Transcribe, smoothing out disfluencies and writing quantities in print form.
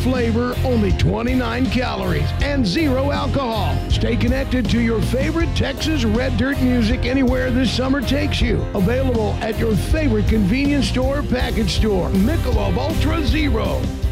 flavor, only 29 calories, and 0 alcohol. Stay connected to your favorite Texas Red Dirt music anywhere this summer takes you. Available at your favorite convenience store or package store. Michelob Ultra Zero.